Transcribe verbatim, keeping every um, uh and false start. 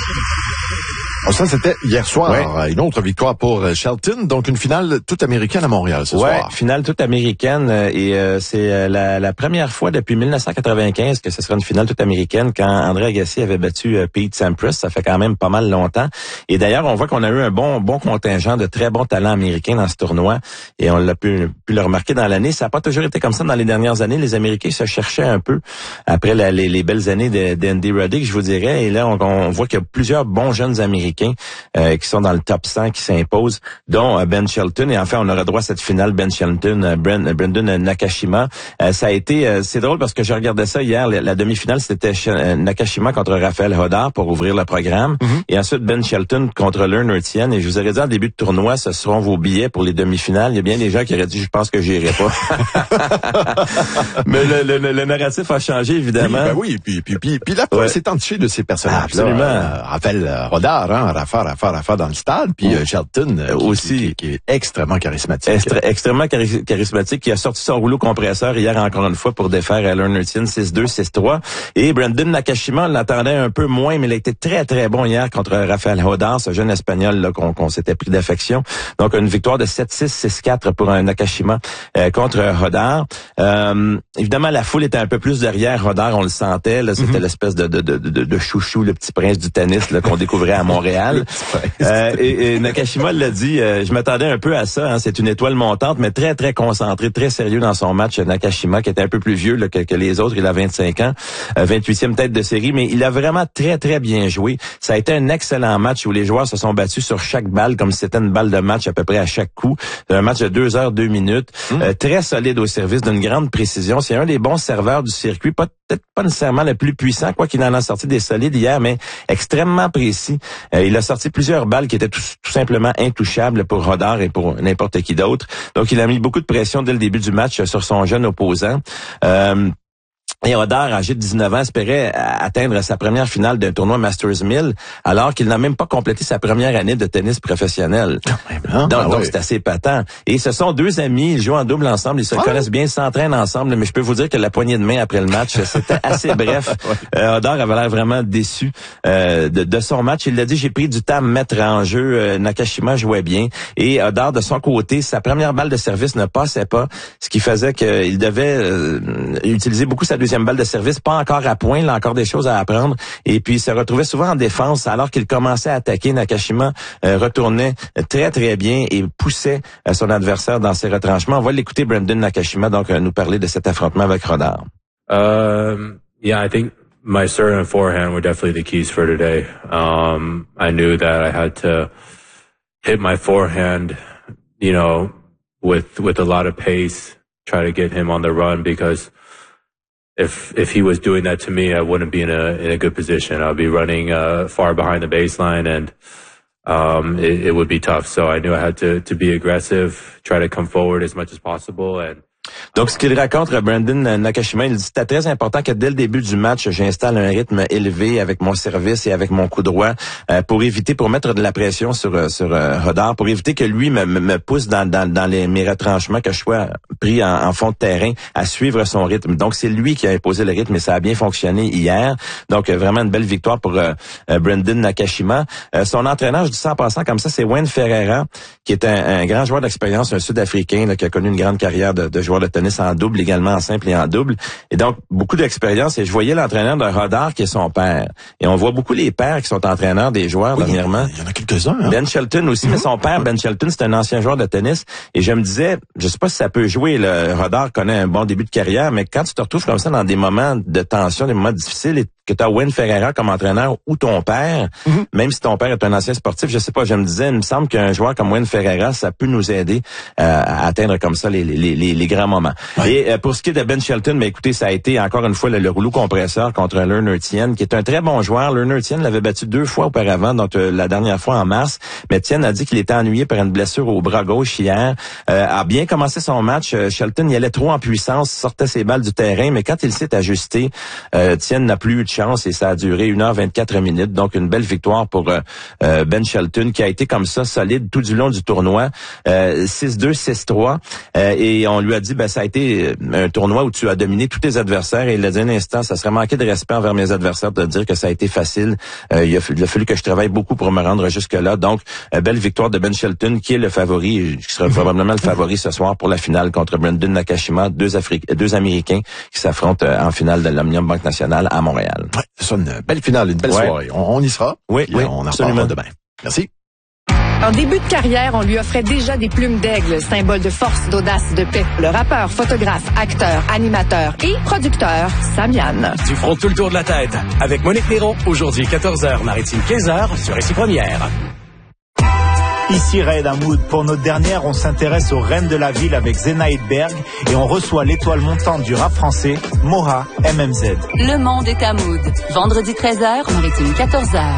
Oh, ça, c'était hier soir. Ouais. Une autre victoire pour Shelton. Donc, une finale toute américaine à Montréal ce ouais, soir. Finale toute américaine. Et euh, c'est la, la première fois depuis dix-neuf cent quatre-vingt-quinze que ce sera une finale toute américaine quand André Agassi avait battu euh, Pete Sampras. Ça fait quand même pas mal longtemps. Et d'ailleurs, on voit qu'on a eu un bon bon contingent de très bons talents américains dans ce tournoi. Et on l'a pu, pu le remarquer dans l'année. Ça n'a pas toujours été comme ça dans les dernières années. Les Américains se cherchaient un peu après la, les, les belles années d'Andy Roddick, je vous dirais. Et là, on, on voit qu'il y a plusieurs bons jeunes Américains Euh, qui sont dans le top cent, qui s'imposent, dont euh, Ben Shelton. Et enfin, on aura droit à cette finale Ben Shelton, euh, Brand, Brandon Nakashima. Euh, ça a été, euh, c'est drôle parce que je regardais ça hier, la, la demi-finale, c'était euh, Nakashima contre Raphaël Hodar pour ouvrir le programme. Mm-hmm. Et ensuite Ben Shelton contre Leonard Tien. Et je vous aurais dit en début de tournoi, ce seront vos billets pour les demi-finales. Il y a bien des gens qui auraient dit, je pense que j'irai pas. Mais le, le, le narratif a changé, évidemment. Oui, ben oui, puis, puis, puis, puis la foule s'est entichée de ces personnages-là. Absolument. Euh, Raphaël Hodar, hein, Rafa, Rafa, Rafa dans le stade, puis euh, Shelton euh, qui, aussi qui, qui, qui est extrêmement charismatique. Extra, extrêmement chari- charismatique, qui a sorti son rouleau compresseur hier encore une fois pour défaire Leonard Tien six deux, six trois. Et Brandon Nakashima, on l'attendait un peu moins, mais il a été très très bon hier contre Raphaël Hodar, ce jeune espagnol là qu'on, qu'on s'était pris d'affection. Donc une victoire de sept six, six quatre pour un Nakashima euh, contre Hodar. Euh, évidemment, la foule était un peu plus derrière Hodar, on le sentait. Là, c'était mm-hmm. l'espèce de, de, de, de, de chouchou, le petit prince du tennis là, qu'on découvrait à Montréal. Euh, et, et Nakashima l'a dit, euh, je m'attendais un peu à ça, hein, c'est une étoile montante, mais très, très concentré, très sérieux dans son match. Nakashima, qui était un peu plus vieux là, que, que les autres, il a vingt-cinq ans, euh, vingt-huitième tête de série, mais il a vraiment très, très bien joué. Ça a été un excellent match où les joueurs se sont battus sur chaque balle, comme si c'était une balle de match à peu près à chaque coup. Un match de deux heures, deux minutes, mmh. euh, très solide au service, d'une grande précision. C'est un des bons serveurs du circuit, pas peut-être pas nécessairement le plus puissant, quoi qu'il en a sorti des solides hier, mais extrêmement précis. Euh, il a sorti plusieurs balles qui étaient tout, tout simplement intouchables pour Hodar et pour n'importe qui d'autre. Donc, il a mis beaucoup de pression dès le début du match sur son jeune opposant. Euh, Et Hodar, âgé de dix-neuf ans, espérait atteindre sa première finale d'un tournoi Masters mille, alors qu'il n'a même pas complété sa première année de tennis professionnel. Hein? Donc, ah donc oui. c'est assez patent. Et ce sont deux amis, ils jouent en double ensemble, ils se ah connaissent bien, ils s'entraînent ensemble, mais je peux vous dire que la poignée de main après le match, c'était assez bref. ouais. euh, Hodar avait l'air vraiment déçu euh, de, de son match. Il l'a dit, j'ai pris du temps à me mettre en jeu. Euh, Nakashima jouait bien. Et Hodar, de son côté, sa première balle de service ne passait pas, ce qui faisait qu'il devait euh, utiliser beaucoup sa deuxième balle de service, pas encore à point, il a encore des choses à apprendre. Et puis, il se retrouvait souvent en défense, alors qu'il commençait à attaquer. Nakashima euh, retournait très, très bien et poussait euh, son adversaire dans ses retranchements. On va l'écouter, Brandon Nakashima, donc euh, nous parler de cet affrontement avec Hodar. Um, yeah, I think my serve and forehand were definitely the keys for today. Um, I knew that I had to hit my forehand, you know, with with a lot of pace, try to get him on the run, because If if he was doing that to me, I wouldn't be in a in a good position. I'd be running uh, far behind the baseline, and um, it, it would be tough. So I knew I had to to be aggressive, try to come forward as much as possible, and. Donc, ce qu'il raconte, Brandon Nakashima, il dit, c'était très important que dès le début du match, j'installe un rythme élevé avec mon service et avec mon coup droit euh, pour éviter, pour mettre de la pression sur sur euh, Hodar, pour éviter que lui me, me pousse dans, dans, dans les, mes retranchements, que je sois pris en, en fond de terrain à suivre son rythme. Donc, c'est lui qui a imposé le rythme et ça a bien fonctionné hier. Donc, euh, vraiment une belle victoire pour euh, euh, Brandon Nakashima. Euh, son entraîneur, je dis ça en passant comme ça, c'est Wayne Ferreira, qui est un, un grand joueur d'expérience, un Sud-Africain là, qui a connu une grande carrière de, de joueur de tennis en double, également en simple et en double. Et donc, beaucoup d'expérience. Et je voyais l'entraîneur de Hodar qui est son père. Et on voit beaucoup les pères qui sont entraîneurs des joueurs, oui, dernièrement. Il y en a quelques-uns. Hein? Ben Shelton aussi, mm-hmm. mais son père, Ben Shelton, c'est un ancien joueur de tennis. Et je me disais, je sais pas si ça peut jouer, le Hodar connaît un bon début de carrière, mais quand tu te retrouves comme ça dans des moments de tension, des moments difficiles, et que tu as Wayne Ferreira comme entraîneur ou ton père, mm-hmm. même si ton père est un ancien sportif, je sais pas, je me disais, il me semble qu'un joueur comme Wayne Ferreira, ça peut nous aider euh, à atteindre comme ça les, les, les, les grands moments. Ouais. Et euh, pour ce qui est de Ben Shelton, mais écoutez, ça a été encore une fois le, le rouleau compresseur contre Leonard Tien, qui est un très bon joueur. Leonard Tien l'avait battu deux fois auparavant, donc euh, la dernière fois en mars, mais Tien a dit qu'il était ennuyé par une blessure au bras gauche hier. Euh, a bien commencé son match, euh, Shelton y allait trop en puissance, sortait ses balles du terrain, mais quand il s'est ajusté, euh, Tien n'a plus eu de chance et ça a duré une heure vingt-quatre minutes. Donc une belle victoire pour euh, euh, Ben Shelton, qui a été comme ça solide tout du long du tournoi, euh, six deux, six trois, euh, et on lui a dit, ben ça a été un tournoi où tu as dominé tous tes adversaires. Et il a dit un instant, ça serait manquer de respect envers mes adversaires de dire que ça a été facile. Euh, il, a, il a fallu que je travaille beaucoup pour me rendre jusque-là. Donc, euh, belle victoire de Ben Shelton, qui est le favori, qui sera probablement le favori ce soir pour la finale contre Brandon Nakashima, deux, Afri- deux Américains qui s'affrontent euh, en finale de l'Omnium Banque Nationale à Montréal. Ouais, c'est une belle finale, une belle ouais. soirée. On, on y sera. Oui, oui, on en absolument. reparlera demain. Merci. En début de carrière, on lui offrait déjà des plumes d'aigle, symbole de force, d'audace, de paix. Le rappeur, photographe, acteur, animateur et producteur, Samian. Du front tout le tour de la tête. Avec Monique Néron, aujourd'hui quatorze heures, Maritime quinze heures, sur Ici Première. Ici Raed Hamoud. Pour notre dernière, on s'intéresse aux reines de la ville avec Zenaïd Berg et on reçoit l'étoile montante du rap français, Moha M M Z. Le monde est à Hamoud. Vendredi treize heures, Maritime quatorze heures.